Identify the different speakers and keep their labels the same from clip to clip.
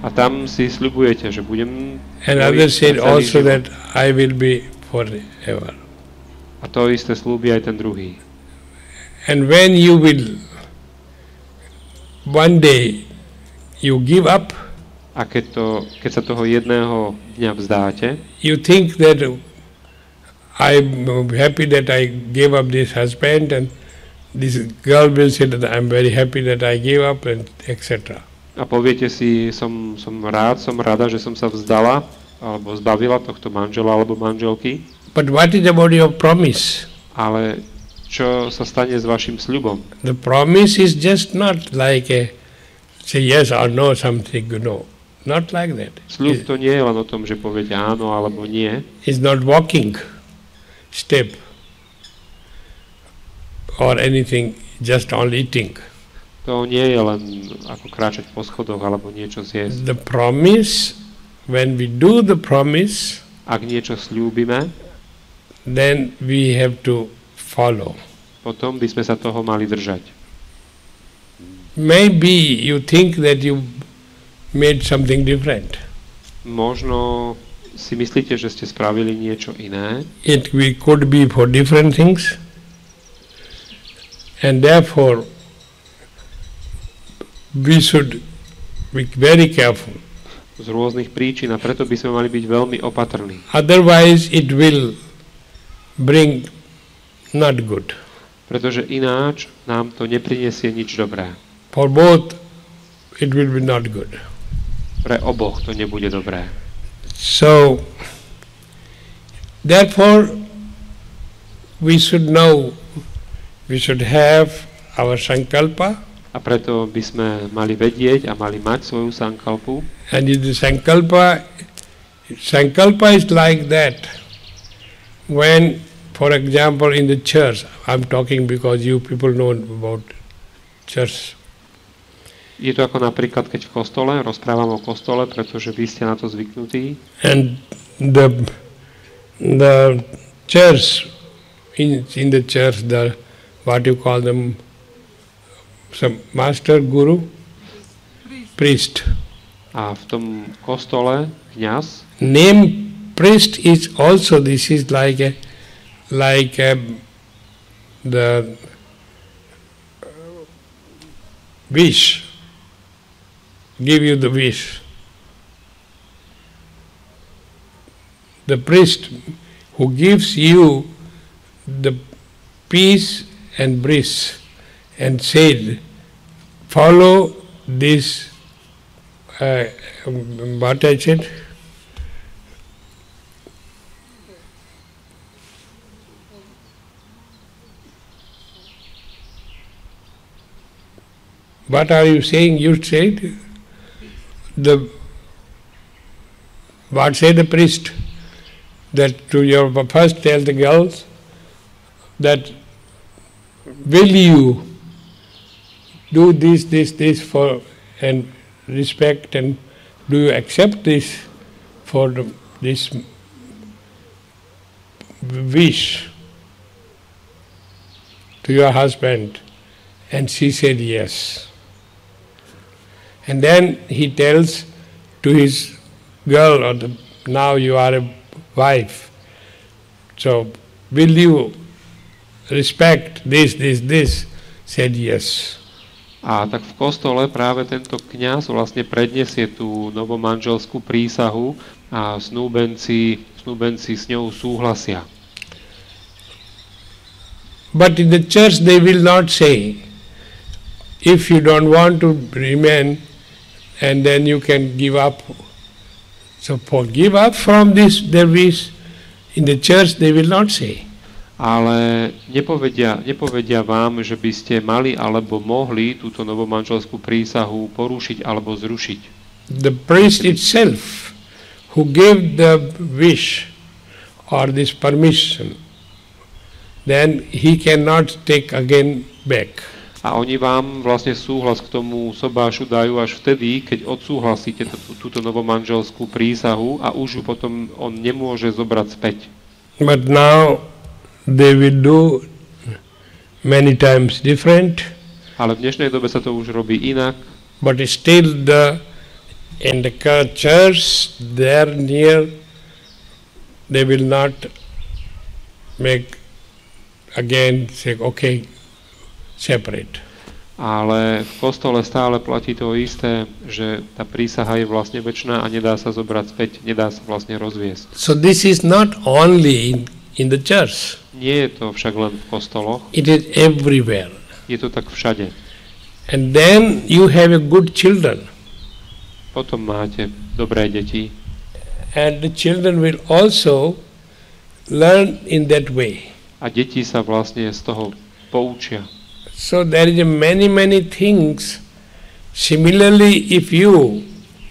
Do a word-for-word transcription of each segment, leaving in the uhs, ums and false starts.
Speaker 1: A tam si sľubujete, že budem...
Speaker 2: And others said also that I will be forever.
Speaker 1: A to isté sľúbi aj ten druhý.
Speaker 2: And when you will one day you give up,
Speaker 1: a keď, to, keď sa toho jedného dňa vzdáte,
Speaker 2: you think that I'm happy that I gave up this husband, and this girl will say that I'm very happy that I gave up, and et cetera.
Speaker 1: A poviete si, som, som rád, som rada, že som sa vzdala alebo zbavila tohto manžela alebo manželky.
Speaker 2: But what is about your promise?
Speaker 1: Ale čo sa stane s vašim sľubom?
Speaker 2: The promise is just not like a say yes or no something, no. Not like that.
Speaker 1: Sľub to nie je len o tom, že poviete áno alebo nie.
Speaker 2: It's not walking step or anything, just only eating.
Speaker 1: To nie je len ako kráčať po schodoch alebo niečo zjesť.
Speaker 2: The promise, when we do the promise,
Speaker 1: ak niečo sľúbime,
Speaker 2: then we have to follow.
Speaker 1: Potom by sme sa toho mali držať.
Speaker 2: Maybe you think that you made something different.
Speaker 1: Možno si myslíte, že ste spravili niečo iné.
Speaker 2: It we could be for different things, and therefore we should be very careful.
Speaker 1: Z rôznych príčin, a preto by sme mali byť veľmi opatrní.
Speaker 2: Otherwise it will bring not good.
Speaker 1: Pretože ináč nám to neprinesie nič dobré.
Speaker 2: For both it will be not good.
Speaker 1: Pre oboch to nebude dobré.
Speaker 2: So therefore we should know, we should have our sankalpa.
Speaker 1: A preto by sme mali vedieť a mali mať svoju sankalpu.
Speaker 2: And the sankalpa, sankalpa is like that. When, for example, in the church, I'm talking because you people know about church.
Speaker 1: Je to ako napríklad, keď v kostole, rozprávam o kostole, pretože vy ste na to zvyknutí.
Speaker 2: And the the church, in in the church, the what you call them, some master, guru, priest.
Speaker 1: A v tom kostole kňaz.
Speaker 2: Name priest is also, this is like a like a, the wish, give you the wish. The priest who gives you the peace and bliss and said, follow this, uh, what I said, what are you saying? You said, the, what said the priest? That to your, first tell the girls that will you do this, this, this for and respect, and do you accept this for the, this wish to your husband? And she said yes. And then he tells to his girl, or the, now you are a wife, so will you respect this, this, this? Said yes.
Speaker 1: A tak v kostole práve tento kňaz vlastne predniesie tú novomanželskú prísahu a snúbenci, snúbenci s ňou súhlasia.
Speaker 2: But in the church they will not say, if you don't want to remain, and then you can give up. So for give up from this their wish, in the church they will not say.
Speaker 1: Ale nepovedia, nepovedia vám, že by ste mali alebo mohli túto novomanželskú prísahu porušiť alebo zrušiť.
Speaker 2: The priest itself who gave the wish or this permission, then he cannot take again back.
Speaker 1: A oni vám vlastne súhlas k tomu sobášu dajú až vtedy, keď odsúhlasíte tú, túto novomanželskú prísahu, a už ju potom on nemôže zobrať späť.
Speaker 2: But now they will do many times different.
Speaker 1: Ale v dnešnej dobe sa to už robí inak.
Speaker 2: But still the In the church, there near, they will not make again say, okay, separate.
Speaker 1: Ale v kostole stále platí to isté, že tá prísaha je vlastne večná a nedá sa zobrať späť, nedá sa vlastne rozviesť.
Speaker 2: So this is not only in, in the church.
Speaker 1: Nie je to však len v kostoloch.
Speaker 2: It is everywhere.
Speaker 1: Je to tak všade.
Speaker 2: And then you have a good children.
Speaker 1: Potom máte dobré deti.
Speaker 2: And the children will also learn in that way.
Speaker 1: A deti sa vlastne z toho poučia.
Speaker 2: So there is a many, many things. Similarly, if you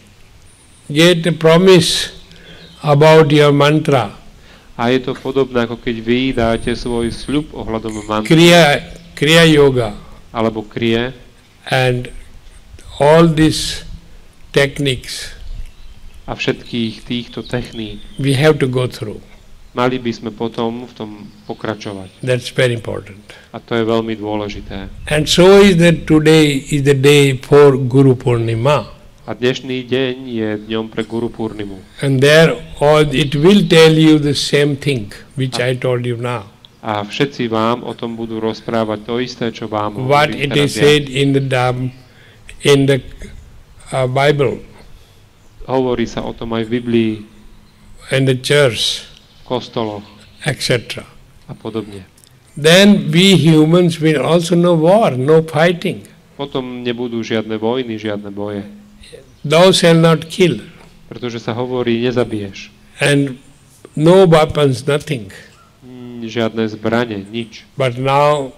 Speaker 2: get a promise about your mantra,
Speaker 1: a je to podobné, ako keď vy dáte svoj sľub ohľadom mantry,
Speaker 2: kriya, kriya yoga,
Speaker 1: alebo krie,
Speaker 2: and all these techniques,
Speaker 1: a všetkých týchto techník,
Speaker 2: we have to go through.
Speaker 1: mali by sme potom v tom pokračovať.
Speaker 2: That's very important.
Speaker 1: A to je veľmi dôležité.
Speaker 2: And so is that today is the day for Guru Purnima.
Speaker 1: A dnešný deň je dňom pre Guru Purnimu.
Speaker 2: And there all it will tell you the same thing which I told you now.
Speaker 1: A všetci vám o tom budú rozprávať to isté, čo vám
Speaker 2: What
Speaker 1: hovorím
Speaker 2: it
Speaker 1: teraz
Speaker 2: is
Speaker 1: ja.
Speaker 2: said in the Dham, in the uh, Bible,
Speaker 1: Hovorí sa o tom aj v Biblii,
Speaker 2: in the church,
Speaker 1: kostoloch
Speaker 2: et cetera.
Speaker 1: a podobne.
Speaker 2: Then we humans will also no war, no fighting.
Speaker 1: Potom nebudú žiadne vojny, žiadne boje.
Speaker 2: Thou shalt not kill.
Speaker 1: Pretože sa hovorí, nezabiješ.
Speaker 2: And no weapons, nothing.
Speaker 1: Mm, Žiadne zbrane, nič.
Speaker 2: But now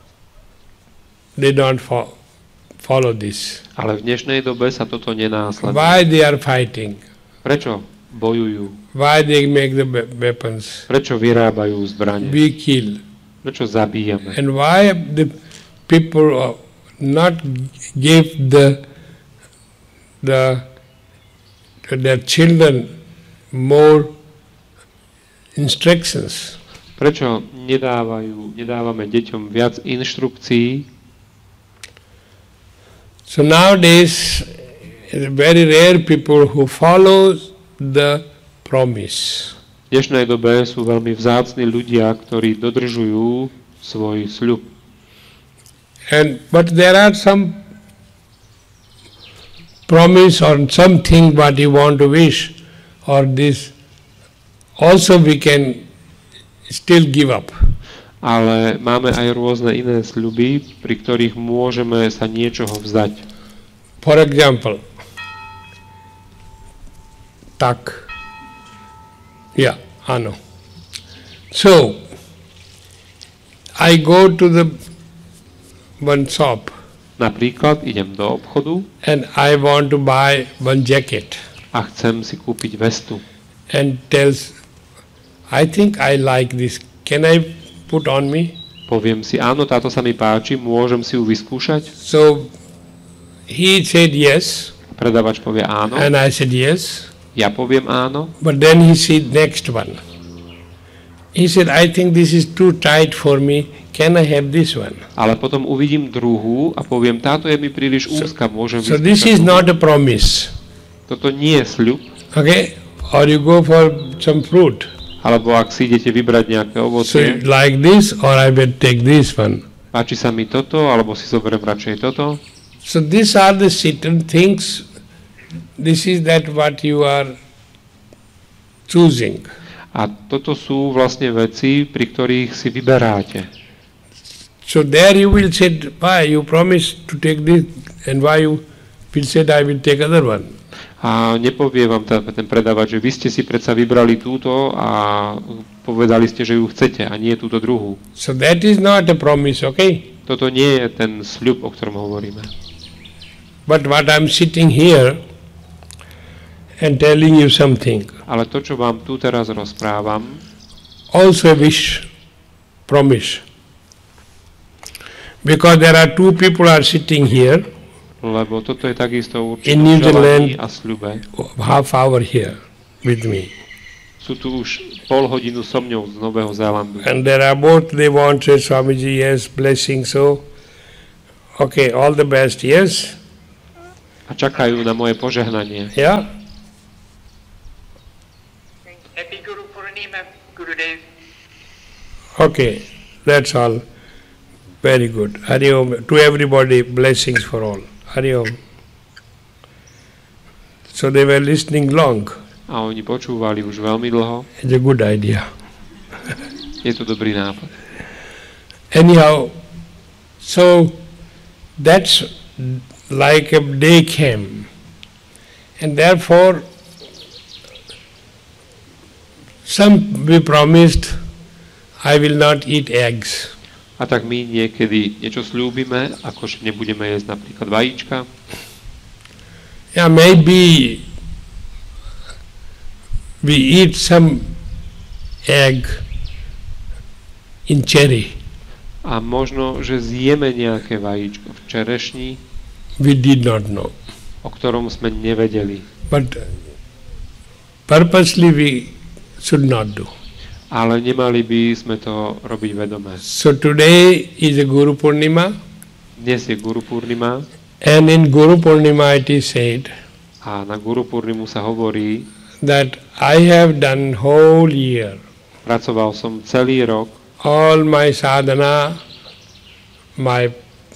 Speaker 2: they don't fo- follow this.
Speaker 1: Ale v dnešnej dobe sa toto nenásleduje.
Speaker 2: Why they are fighting?
Speaker 1: Prečo bojujú?
Speaker 2: Why they make the we- weapons?
Speaker 1: Prečo vyrábajú zbrane?
Speaker 2: We kill.
Speaker 1: Prečo zabíjame?
Speaker 2: And why the people uh, not give the the their children more instructions?
Speaker 1: Prečo nedávajú, nedávame deťom viac inštrukcií?
Speaker 2: So nowadays, it's very rare people who follow the promise.
Speaker 1: V dnešnej dobe sú veľmi vzácni ľudia, ktorí dodržujú svoj sľub.
Speaker 2: And but there are some promise or something what you want to wish, or this also we can still give up.
Speaker 1: Ale máme aj rôzne iné sľuby, pri ktorých môžeme sa niečoho vzdať.
Speaker 2: For example, tak. Yeah, I know. So, I go to the one shop
Speaker 1: Napríklad idem do obchodu
Speaker 2: and I want to buy one jacket
Speaker 1: a chcem si kúpiť vestu.
Speaker 2: and tells, I think I like this. Can I put on me?
Speaker 1: Poviem si, áno, táto sa mi páči, môžem si ju vyskúšať?
Speaker 2: So, he said yes,
Speaker 1: Predavač povie áno,
Speaker 2: and I said yes.
Speaker 1: ja poviem áno,
Speaker 2: But then he said next one. He said, I think this is too tight for me. Can I have this one?
Speaker 1: ale potom uvidím druhú a poviem, táto je mi príliš úzka, môžem
Speaker 2: So this
Speaker 1: vyskúšať.
Speaker 2: is not a promise.
Speaker 1: Toto nie je sľub,
Speaker 2: Okay? Or you go for some fruit.
Speaker 1: alebo ak si idete vybrať nejaké
Speaker 2: So
Speaker 1: ovocie,
Speaker 2: like this, or I will take this one.
Speaker 1: páči sa mi toto, alebo si zoberiem radšej toto.
Speaker 2: So these are the certain things. This is that what you are choosing.
Speaker 1: A toto sú vlastne veci, pri ktorých si vyberáte.
Speaker 2: So there you will say, why you promised to take this, and why you will say, I will take other one.
Speaker 1: A nepovie vám ten, ten predávač, že vy ste si predsa vybrali túto a povedali ste, že ju chcete a nie túto druhú.
Speaker 2: So that is not a promise, okay?
Speaker 1: Toto nie je ten sľub, o ktorom hovoríme.
Speaker 2: But what I'm sitting here and telling you something,
Speaker 1: Ale to, čo vám tu teraz rozprávam,
Speaker 2: also wish, promise. Because there are two people are sitting here,
Speaker 1: lebo toto je takisto určite
Speaker 2: In New
Speaker 1: želaní
Speaker 2: Zealand-
Speaker 1: a sľube.
Speaker 2: half hour here with me.
Speaker 1: Sú tu už pol hodinu so mňou z Nového Zélandu.
Speaker 2: And there are both, they want to say, Swamiji, yes, blessing, so, okay, all the best, yes.
Speaker 1: A čakajú na moje požehnanie.
Speaker 2: Yeah?
Speaker 3: Happy Guru Purnima, Gurudev.
Speaker 2: Okay, that's all. Very good. Hari Om. To everybody, blessings for all. Hari Om. So they were listening long.
Speaker 1: A oni počúvali už veľmi dlho.
Speaker 2: It's a good idea.
Speaker 1: Je to dobrý nápad.
Speaker 2: Anyhow, so that's like a day came. And therefore, some we promised, I will not eat eggs.
Speaker 1: A tak my niekedy niečo slúbime, ako že nebudeme jesť napríklad vajíčka.
Speaker 2: Yeah, maybe we eat some egg in cherry.
Speaker 1: A možno, že zjeme nejaké vajíčko v čerešni,
Speaker 2: We did not know.
Speaker 1: o ktorom sme nevedeli.
Speaker 2: But purposely we should not do.
Speaker 1: Ale nemali by sme to robiť vedome.
Speaker 2: So today is a Guru Purnima,
Speaker 1: Dnes je Guru Purnima
Speaker 2: and in Guru Purnima it is said
Speaker 1: a na Guru Purnimu sa hovorí,
Speaker 2: that I have done whole year,
Speaker 1: pracoval som celý rok,
Speaker 2: all my sadhana, my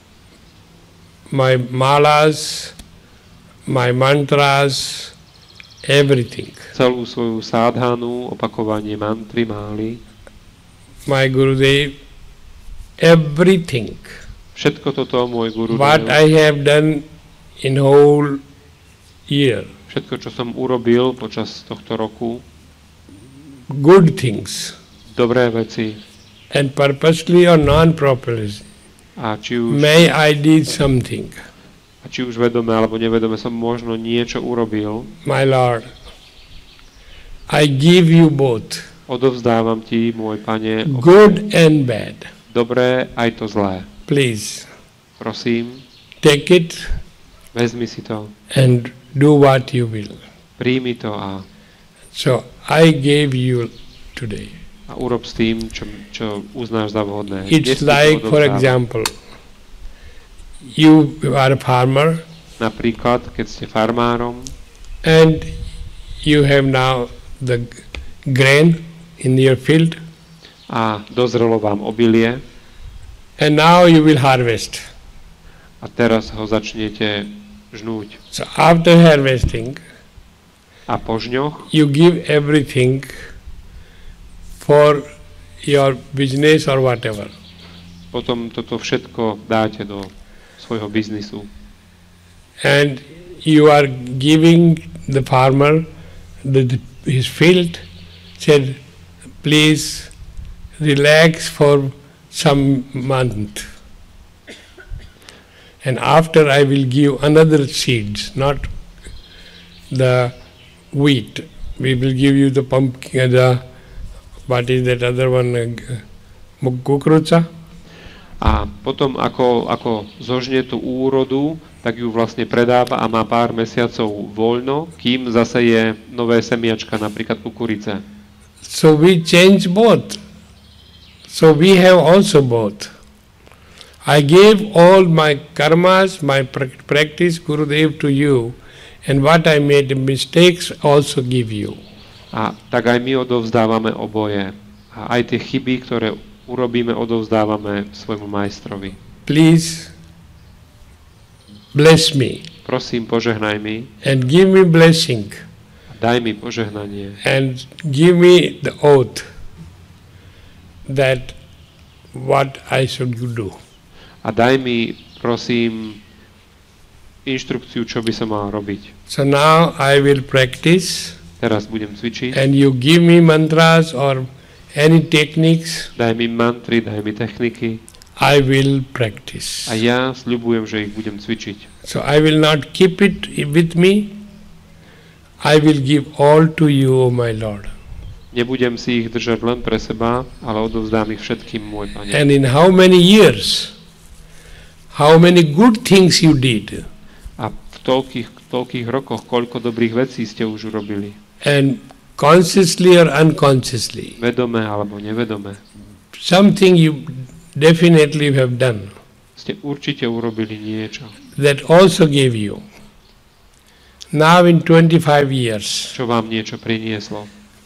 Speaker 2: my malas, my mantras, everything.
Speaker 1: celú svoju sádhanu, opakovanie mantry, mály,
Speaker 2: My Gurudev, everything.
Speaker 1: všetko toto môj Guru
Speaker 2: What I have done in whole year,
Speaker 1: všetko, čo som urobil počas tohto roku,
Speaker 2: good things,
Speaker 1: dobré veci,
Speaker 2: and purposely or non-purposely,
Speaker 1: a či už,
Speaker 2: may I did something.
Speaker 1: a či už vedome alebo nevedome som možno niečo urobil,
Speaker 2: My Lord, I give you both,
Speaker 1: odovzdávam ti, môj Pane,
Speaker 2: good and bad.
Speaker 1: dobré aj to zlé.
Speaker 2: Please,
Speaker 1: Prosím,
Speaker 2: take it
Speaker 1: vezmi si to,
Speaker 2: and do what you will.
Speaker 1: príjmi to a,
Speaker 2: So I gave you today.
Speaker 1: a urob s tým, čo, čo uznáš za vhodné. Dnes
Speaker 2: It's
Speaker 1: ti to
Speaker 2: like, for
Speaker 1: odovzdávam.
Speaker 2: example, you are a farmer
Speaker 1: Napríklad, keď ste farmárom
Speaker 2: and you have now the g- grain in your field,
Speaker 1: a dozrelo vám obilie
Speaker 2: and now you will harvest.
Speaker 1: a teraz ho začnete žnúť.
Speaker 2: So after harvesting,
Speaker 1: A po žňoch
Speaker 2: you give everything for your business or whatever.
Speaker 1: potom toto všetko dáte do svojho biznisu.
Speaker 2: And you are giving the farmer the, the, his field, said, please relax for some month. And after I will give another seeds, not the wheat. We will give you the pumpkin, the, what is that other one, uh, kukruca?
Speaker 1: A potom, ako, ako zožne tú úrodu, tak ju vlastne predáva a má pár mesiacov voľno, kým zaseje nové semiačka, napríklad kukurice.
Speaker 2: So we change both. So we have also both. I gave all my karmas, my prac- practice, Gurudev, to you, and what I made mistakes also give you.
Speaker 1: A tak aj my odovzdávame oboje. A aj tie chyby, ktoré urobíme, odovzdávame svojmu majstrovi.
Speaker 2: Please bless me
Speaker 1: Prosím, požehnaj mi
Speaker 2: and give me blessing
Speaker 1: a daj mi požehnanie
Speaker 2: and give me the oath that what I should do.
Speaker 1: a daj mi, prosím, inštrukciu, čo by som mal robiť.
Speaker 2: So now I will practice
Speaker 1: Teraz budem cvičiť.
Speaker 2: and you give me mantras or any techniques,
Speaker 1: Daj mi mantry, daj mi techniky
Speaker 2: I will practice.
Speaker 1: a ja sľubujem, že ich budem cvičiť.
Speaker 2: So I will not keep it with me. I will give all to you, O my Lord.
Speaker 1: Nebudem si ich držať len pre seba, ale odovzdám ich všetkým, môj Pane.
Speaker 2: And in how many years, how many good things you did,
Speaker 1: A v toľkých, toľkých rokoch, koľko dobrých vecí ste už urobili.
Speaker 2: and consciously or unconsciously,
Speaker 1: Vedome alebo nevedome.
Speaker 2: something you definitely have done
Speaker 1: Ste určite urobili niečo.
Speaker 2: that also gave you. now in twenty-five years,
Speaker 1: čo vám niečo prinieslo.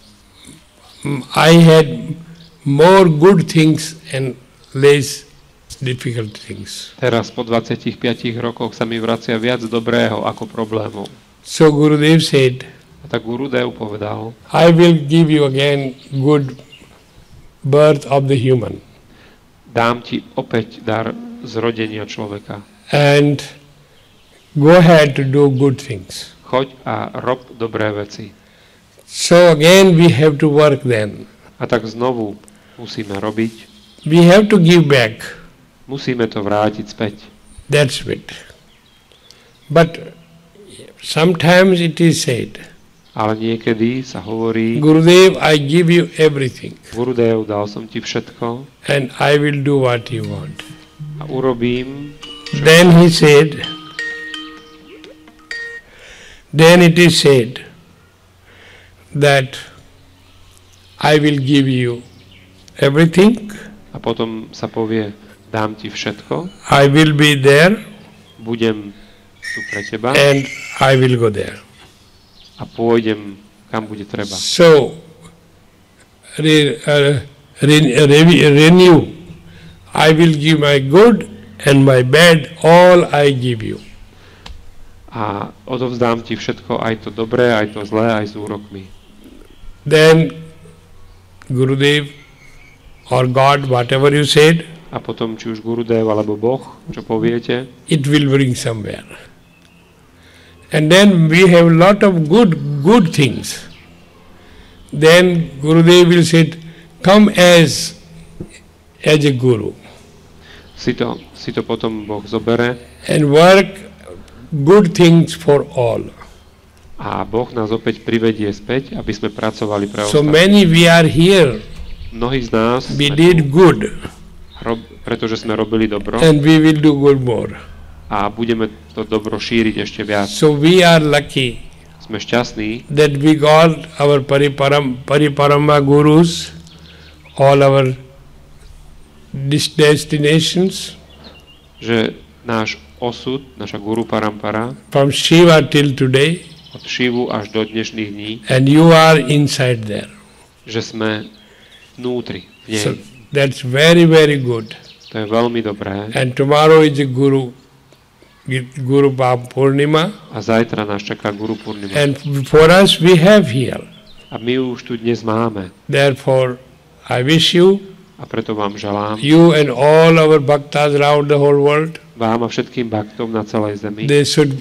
Speaker 2: I had more good things and less difficult things.
Speaker 1: Teraz po dvadsiatich piatich rokoch sa mi vracia viac dobrého ako problémov.
Speaker 2: So Gurudev said,
Speaker 1: A tak Gurudev povedal,
Speaker 2: I will give you again good birth of the human.
Speaker 1: dám ti opäť dar zrodenia človeka.
Speaker 2: And go ahead to do good things.
Speaker 1: Choď a rob dobré veci.
Speaker 2: So again we have to work then.
Speaker 1: A tak znovu musíme robiť.
Speaker 2: We have to give back.
Speaker 1: Musíme to vrátiť späť.
Speaker 2: That's it. But sometimes it is said,
Speaker 1: Ale niekedy sa hovorí,
Speaker 2: Gurudev, I give you everything
Speaker 1: Gurudev, dal som ti všetko
Speaker 2: and I will do what you want.
Speaker 1: a urobím.
Speaker 2: Then he said, then it is said that I will give you everything,
Speaker 1: A potom sa povie, dám ti všetko,
Speaker 2: I will be there
Speaker 1: budem tu pre teba
Speaker 2: and I will go there.
Speaker 1: a pôjdem, kam bude treba.
Speaker 2: So, re, uh, re, re, renew. I will give my good and my bad, all I give you.
Speaker 1: A odovzdám ti všetko, aj to dobré, aj to zlé, aj s úrokmi.
Speaker 2: Then Gurudev or God, whatever you said,
Speaker 1: A potom, či už Gurudev alebo Boh, čo poviete,
Speaker 2: it will bring somewhere. And then we have lot of good, good things. Then Gurudev will say, come as, as a guru
Speaker 1: si to, si to potom Boh zobere
Speaker 2: and work good things for all.
Speaker 1: a Boh nás opäť privedie späť, aby sme pracovali pre
Speaker 2: So
Speaker 1: ostatných.
Speaker 2: many we are here,
Speaker 1: Mnohí z nás,
Speaker 2: we
Speaker 1: sme
Speaker 2: did
Speaker 1: tu,
Speaker 2: good
Speaker 1: rob, pretože sme robili dobro
Speaker 2: and we will do good more.
Speaker 1: a budeme to dobro šíriť ešte viac.
Speaker 2: So we are lucky
Speaker 1: Sme šťastní,
Speaker 2: that we got our pariparam, pariparama gurus, all our dis- destinations,
Speaker 1: že náš osud, naša Guru Parampara,
Speaker 2: from Shiva till today,
Speaker 1: od Šivu až do dnešných dní,
Speaker 2: and you are inside there.
Speaker 1: že sme vnútri v nej.
Speaker 2: So that's very, very good.
Speaker 1: To je veľmi dobré.
Speaker 2: And tomorrow is a Guru, Guru Purnima,
Speaker 1: A zajtra nás čaká Guru Purnima.
Speaker 2: and for us we have here.
Speaker 1: A my ju už tu dnes máme.
Speaker 2: Therefore, I wish you,
Speaker 1: A preto vám želám,
Speaker 2: you and all our bhaktas around the whole world,
Speaker 1: vám a všetkým bhaktom na celej zemi,
Speaker 2: they should,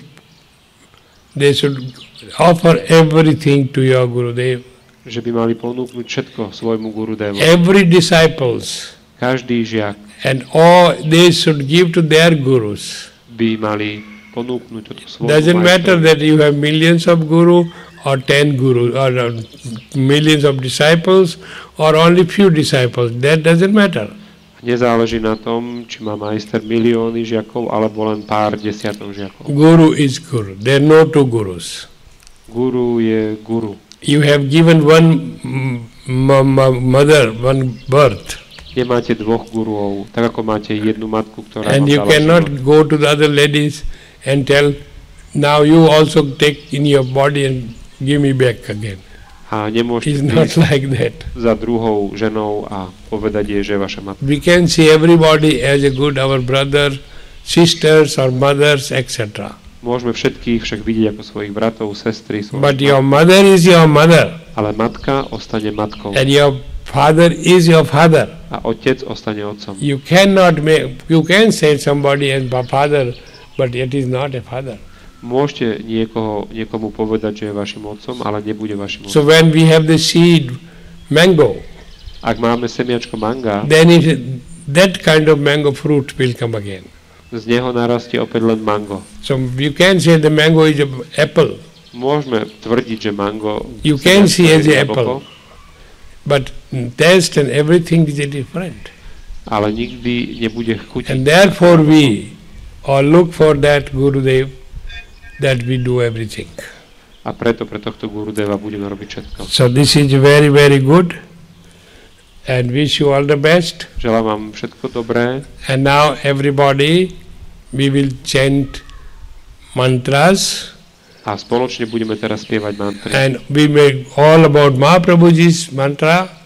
Speaker 2: they should offer everything to your Gurudev.
Speaker 1: že by mali ponúknuť všetko svojmu Gurudevu.
Speaker 2: Every disciples,
Speaker 1: Každý žiak
Speaker 2: and all they should give to their gurus.
Speaker 1: by mali ponúknuť toto svojmu
Speaker 2: Doesn't matter
Speaker 1: majstrovi.
Speaker 2: that you have millions of guru or ten gurus or uh, millions of disciples or only few disciples. That doesn't matter.
Speaker 1: Nezáleží na tom, či má majster milióny žiakov alebo len pár desiatok žiakov.
Speaker 2: Guru is guru. There are no two gurus.
Speaker 1: Guru je guru.
Speaker 2: You have given one m- m- m- mother, one birth,
Speaker 1: Nemáte dvoch guruov, tak ako máte jednu matku, ktorá
Speaker 2: and
Speaker 1: vám
Speaker 2: you
Speaker 1: dala
Speaker 2: cannot
Speaker 1: život.
Speaker 2: go to the other ladies and tell, now you also take in your body and give me back again.
Speaker 1: A nemôžete
Speaker 2: It's not
Speaker 1: ísť
Speaker 2: like that.
Speaker 1: za druhou ženou a povedať jej, že je vaša matka.
Speaker 2: We can see everybody as a good, our brother, sisters or mothers, et cetera.
Speaker 1: Môžeme všetkých však vidieť ako svojich bratov, sestry, svojich
Speaker 2: But
Speaker 1: mat-
Speaker 2: your mother is your mother,
Speaker 1: ale matka ostane matkou
Speaker 2: and your father is your father.
Speaker 1: a otec ostane otcom.
Speaker 2: You cannot make, you can say somebody as my father, but it is not a father.
Speaker 1: Môžete niekoho, niekomu povedať, že je vašim otcom, ale nebude vašim
Speaker 2: So
Speaker 1: otcom.
Speaker 2: when we have the seed, mango,
Speaker 1: Ak máme semiačko manga,
Speaker 2: then it, that kind of mango fruit will come again.
Speaker 1: z neho narastie opäť len mango.
Speaker 2: So you can say the mango is an apple,
Speaker 1: Môžeme tvrdiť, že mango
Speaker 2: You can see as a
Speaker 1: jablko,
Speaker 2: apple. But taste and everything is different.
Speaker 1: ale nikdy nebude chutiť.
Speaker 2: And therefore we all look for that Gurudev, that we do everything.
Speaker 1: A preto pre tohto Gurudeva budeme robiť všetko.
Speaker 2: So this is very, very good. And wish you all the best.
Speaker 1: Želám vám všetko dobré.
Speaker 2: And now everybody, we will chant mantras
Speaker 1: A spoločne budeme teraz spievať mantry.
Speaker 2: And we make all about Mahaprabhuji's mantra.